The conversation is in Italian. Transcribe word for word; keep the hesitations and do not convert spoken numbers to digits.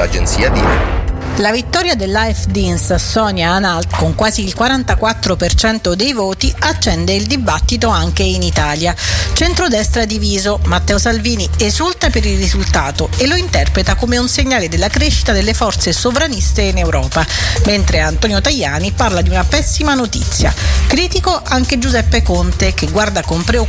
dell'agenzia DIN. La vittoria dell'A F D in Sassonia-Anhalt con quasi il quarantaquattro per cento dei voti accende il dibattito anche in Italia. Centrodestra diviso, Matteo Salvini esulta per il risultato e lo interpreta come un segnale della crescita delle forze sovraniste in Europa, mentre Antonio Tajani parla di una pessima notizia. Critico anche Giuseppe Conte, che guarda con preoccupazione